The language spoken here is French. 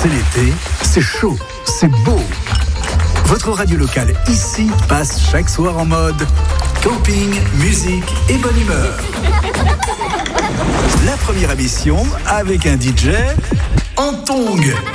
C'est l'été, c'est chaud, c'est beau. Votre radio locale ici passe chaque soir en mode camping, musique et bonne humeur. La première émission avec un DJ en tongs.